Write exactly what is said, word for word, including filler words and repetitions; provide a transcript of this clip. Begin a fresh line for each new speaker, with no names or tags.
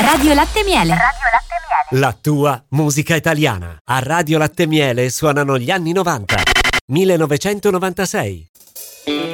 Radio Latte Miele.
Radio Latte Miele.
La tua musica italiana. A Radio Latte Miele suonano gli anni novanta. millenovecentonovantasei.